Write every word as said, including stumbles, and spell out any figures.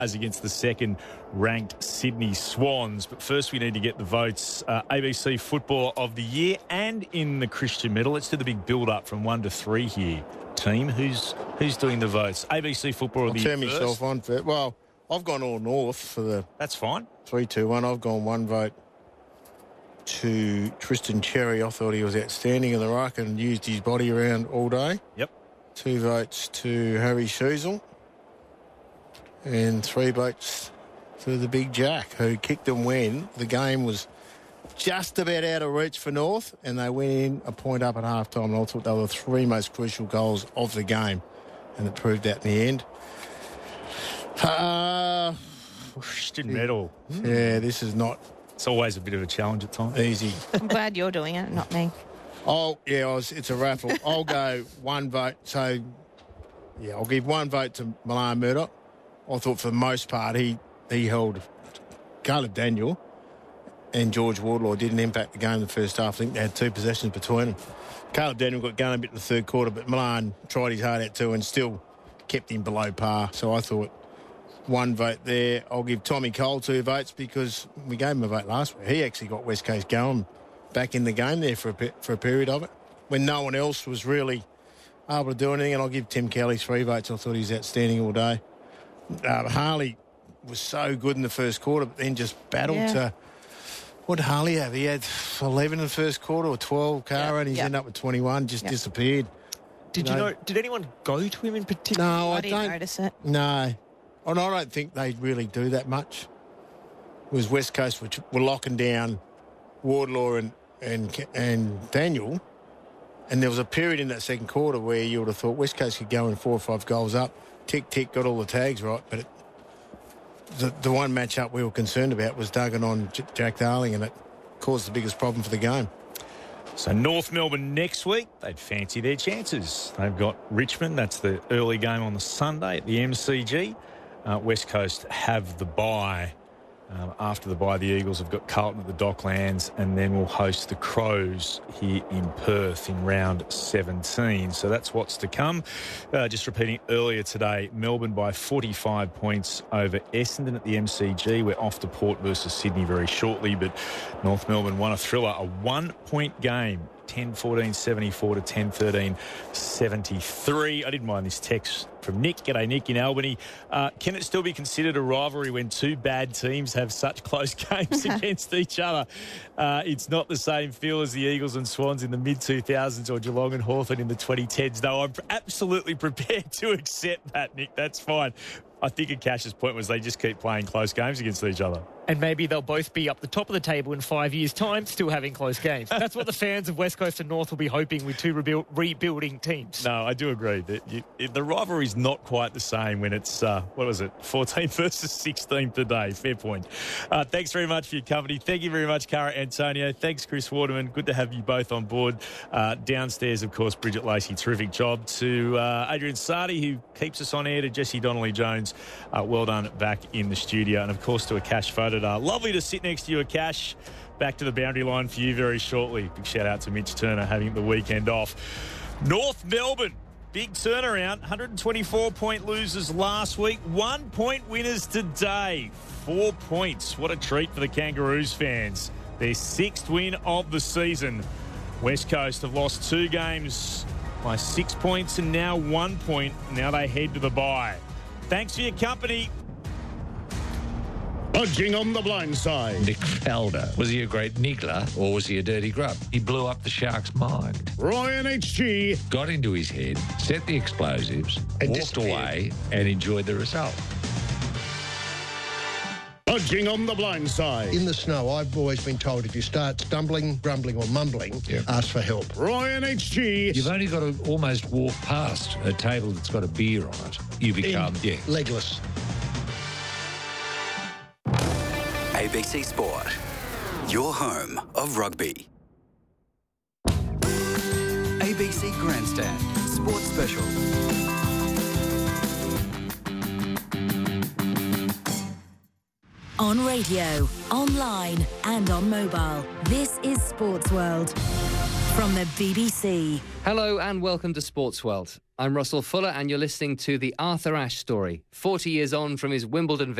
as against the second-ranked Sydney Swans. But first we need to get the votes. Uh, A B C Footballer of the Year and in the Christian Medal. Let's do the big build-up from one to three here. Team, who's who's doing the votes? A B C Footballer of the Year I'll turn first. myself on for it. Well, I've gone all North for the... That's fine. three two one. I've gone one vote to Tristan Cherry. I thought he was outstanding in the ruck and used his body around all day. Yep. Two votes to Harry Sheasel. And three votes to the Big Jack, who kicked them when the game was just about out of reach for North, and they went in a point up at half-time. And I thought they were the three most crucial goals of the game, and it proved that in the end. Uh, Christian Medal. yeah, this is not It's always a bit of a challenge at times. easy. I'm glad you're doing it, not me. Oh, yeah, I was, it's a raffle. I'll go one vote. So, yeah, I'll give one vote to Milan Murdoch. I thought for the most part he, he held Caleb Daniel and George Wardlaw didn't impact the game in the first half. I think they had two possessions between them. Caleb Daniel got going a bit in the third quarter, but Milan tried his heart out too and still kept him below par. So I thought one vote there. I'll give Tommy Cole two votes because we gave him a vote last week. He actually got West Coast going back in the game there for a, pe- for a period of it when no one else was really able to do anything. And I'll give Tim Kelly three votes. I thought he was outstanding all day. Uh, Harley was so good in the first quarter, but then just battled Yeah. to... What did Harley have? He had eleven in the first quarter or twelve, Cara, Yeah, and he's yeah. ended up with twenty-one, just Yeah. disappeared. Did you No. know? Did anyone go to him in particular? No, I, I didn't don't. notice it. No. And I don't think they really do that much. It was West Coast which were locking down Wardlaw and, and, and Daniel, and there was a period in that second quarter where you would have thought West Coast could go in four or five goals up. Tick, tick, got all the tags right, but it, the, the one matchup we were concerned about was Duggan on J- Jack Darling, and it caused the biggest problem for the game. So North Melbourne next week, they'd fancy their chances. They've got Richmond. That's the early game on the Sunday at the M C G. Uh, West Coast have the bye. Um, after the bye, the Eagles have got Carlton at the Docklands, and then we'll host the Crows here in Perth in round seventeen. So that's what's to come. Uh, just repeating earlier today, Melbourne by forty-five points over Essendon at the M C G. We're off to Port versus Sydney very shortly, but North Melbourne won a thriller, a one-point game. ten fourteen seventy-four to ten thirteen seventy-three. I didn't mind this text from Nick. G'day, Nick in Albany. Uh, can it still be considered a rivalry when two bad teams have such close games against each other? Uh, it's not the same feel as the Eagles and Swans in the mid two thousands or Geelong and Hawthorn in the twenty tens. Though I'm absolutely prepared to accept that, Nick. That's fine. I think Akash's point was they just keep playing close games against each other. And maybe they'll both be up the top of the table in five years' time, still having close games. That's what the fans of West Coast and North will be hoping with two rebuild, rebuilding teams. No, I do agree that you, it, the rivalry's not quite the same when it's, uh, what was it, fourteen versus sixteen today. Fair point. Uh, thanks very much for your company. Thank you very much, Cara Antonio. Thanks, Chris Waterman. Good to have you both on board. Uh, downstairs, of course, Bridget Lacey. Terrific job. To uh, Adrian Sardi, who keeps us on air. To Jesse Donnelly-Jones. Uh, well done back in the studio. And, of course, to Akash Fodadar. Lovely to sit next to you, Akash. Back to the boundary line for you very shortly. Big shout-out to Mitch Turner having the weekend off. North Melbourne, big turnaround. one hundred twenty-four point losers last week. One-point winners today. Four points. What a treat for the Kangaroos fans. Their sixth win of the season. West Coast have lost two games by six points and now one point. Now they head to the bye. Thanks for your company. Budging on the blind side. Nick Felder. Was he a great niggler or was he a dirty grub? He blew up the Sharks' mind. Ryan H G. Got into his head, set the explosives, And walked disappeared. away and enjoyed the result. Budging on the blind side. In the snow, I've always been told if you start stumbling, grumbling or mumbling, Yeah. ask for help. Ryan H G. You've only got to almost walk past a table that's got a beer on it. You become, yeah. Legless. A B C Sport, your home of rugby. A B C Grandstand, Sports Special. On radio, online and on mobile. This is Sports World from the B B C. Hello and welcome to Sports World. I'm Russell Fuller, and you're listening to the Arthur Ashe story. forty years on from his Wimbledon victory.